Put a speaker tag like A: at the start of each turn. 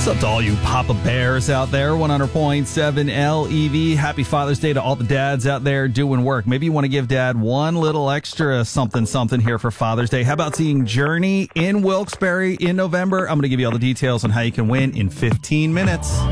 A: What's up to all you Papa Bears out there? 100.7 LEV. Happy Father's Day to all the dads out there doing work. Maybe you want to give dad one little extra something here for Father's Day. How about seeing Journey in Wilkes-Barre in November? I'm going to give you all the details on how you can win in 15 minutes.